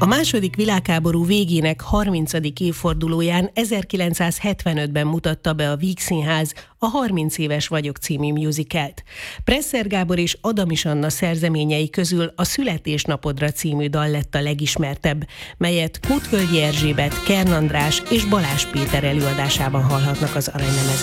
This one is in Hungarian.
A második világháború végének 30. évfordulóján 1975-ben mutatta be a Víg Színház a 30 éves vagyok című musicalt. Presser Gábor és Adamis Anna szerzeményei közül a Születésnapodra című dal lett a legismertebb, melyet Kútvölgyi Erzsébet, Kern András és Balázs Péter előadásában hallhatnak az aranylemezen.